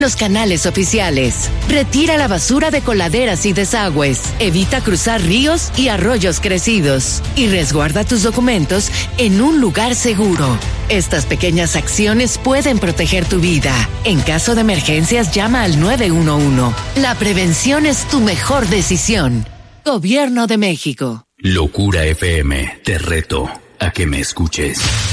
los canales oficiales. Retira la basura de coladeras y desagües. Evita cruzar ríos y arroyos crecidos. Y resguarda tus documentos en un lugar seguro. Estas pequeñas acciones pueden proteger tu vida. En caso de emergencias, llama al 911. La prevención es tu mejor decisión. Gobierno de México. Locura FM, te reto a que me escuches.